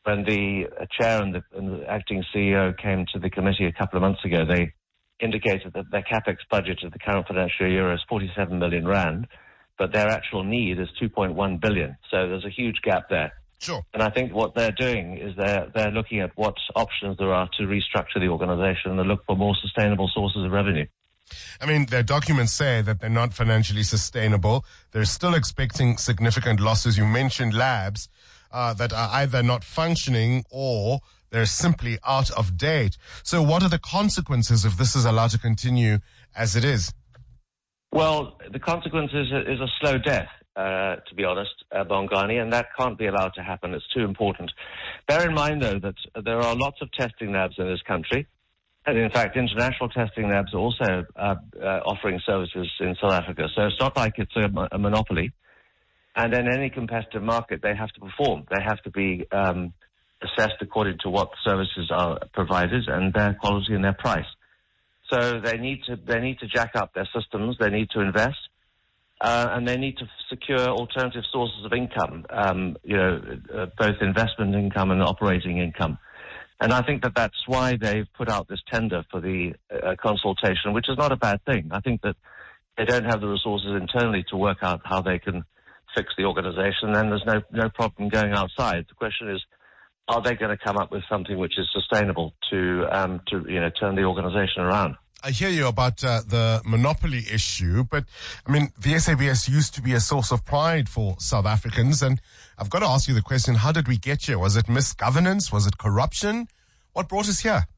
when the chair and the acting CEO came to the committee a couple of months ago, they indicated that their capex budget of the current financial year is 47 million rand, but their actual need is 2.1 billion. So there's a huge gap there. Sure. And I think what they're doing is they're looking at what options there are to restructure the organization and look for more sustainable sources of revenue. I mean, their documents say that they're not financially sustainable. They're still expecting significant losses. You mentioned labs that are either not functioning or they're simply out of date. So what are the consequences if this is allowed to continue as it is? Well, the consequence is a slow death, to be honest, Bongani, and that can't be allowed to happen. It's too important. Bear in mind, though, that there are lots of testing labs in this country. And in fact, international testing labs are also offering services in South Africa. So it's not like it's a monopoly. And in any competitive market, they have to perform. They have to be assessed according to what services are provided and their quality and their price. So they need to jack up their systems. They need to invest, and they need to secure alternative sources of income. Both investment income and operating income. And I think that that's why they've put out this tender for the consultation, which is not a bad thing. I think that they don't have the resources internally to work out how they can fix the organization, and there's no problem going outside. The question is, are they going to come up with something which is sustainable to turn the organization around? I hear you about the monopoly issue, but I mean, the SABS used to be a source of pride for South Africans, and I've got to ask you the question, how did we get here? Was it misgovernance? Was it corruption? What brought us here?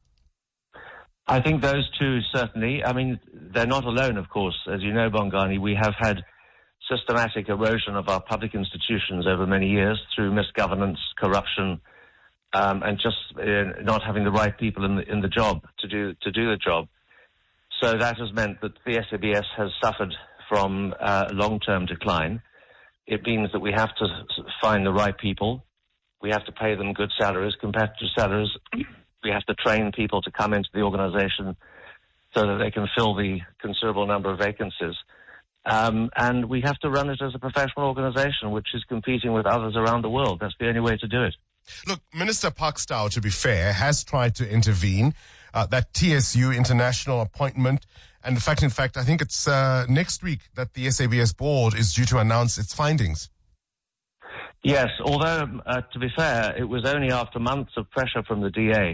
I think those two, certainly. I mean, they're not alone, of course. As you know, Bongani, we have had systematic erosion of our public institutions over many years through misgovernance, corruption, and just not having the right people in the job to do the job. So that has meant that the SABS has suffered from long-term decline. It means that we have to find the right people. We have to pay them good salaries, competitive salaries. We have to train people to come into the organization so that they can fill the considerable number of vacancies. And we have to run it as a professional organization, which is competing with others around the world. That's the only way to do it. Look, Minister Parkstow, to be fair, has tried to intervene. That TSU international appointment. And in fact, I think it's next week that the SABS board is due to announce its findings. Yes, although, to be fair, it was only after months of pressure from the DA.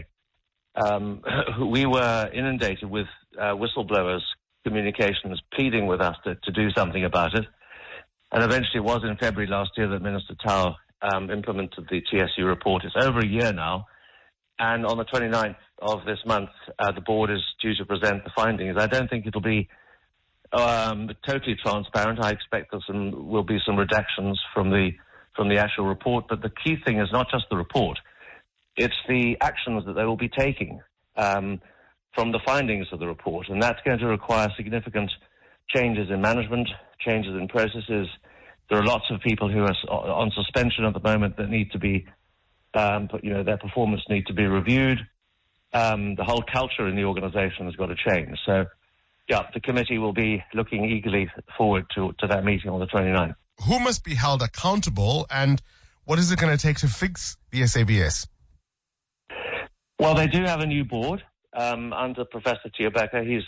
We were inundated with whistleblowers' communications pleading with us to do something about it. And eventually it was in February last year that Minister Tau implemented the TSU report. It's over a year now. And on the 29th of this month, the board is due to present the findings. I don't think it'll be totally transparent. I expect there will be some redactions from the actual report. But the key thing is not just the report. It's the actions that they will be taking from the findings of the report. And that's going to require significant changes in management, changes in processes. There are lots of people who are on suspension at the moment that need to be their performance need to be reviewed. The whole culture in the organization has got to change. So, the committee will be looking eagerly forward to that meeting on the 29th. Who must be held accountable, and what is it going to take to fix the SABS? Well, they do have a new board under Professor Thiobeka. He's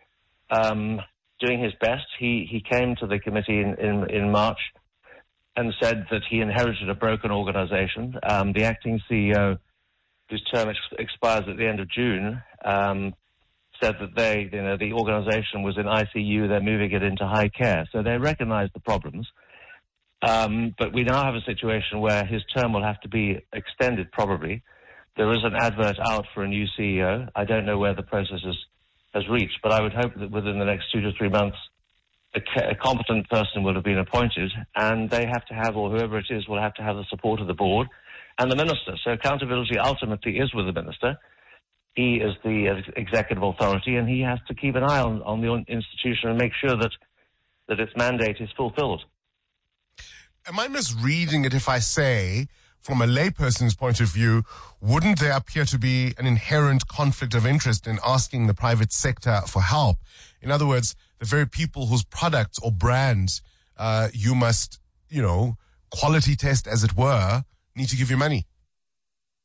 doing his best. He came to the committee in March and said that he inherited a broken organization. The acting CEO, whose term expires at the end of June, said that the organization was in ICU, they're moving it into high care. So they recognize the problems. But we now have a situation where his term will have to be extended probably. There is an advert out for a new CEO. I don't know where the process has reached, but I would hope that within the next 2 to 3 months, a competent person will have been appointed, and they have to have, or whoever it is, will have to have the support of the board and the minister. So accountability ultimately is with the minister. He is the executive authority, and he has to keep an eye on the institution and make sure that its mandate is fulfilled. Am I misreading it if I say, from a layperson's point of view, wouldn't there appear to be an inherent conflict of interest in asking the private sector for help? In other words, the very people whose products or brands you must, quality test, as it were, need to give you money.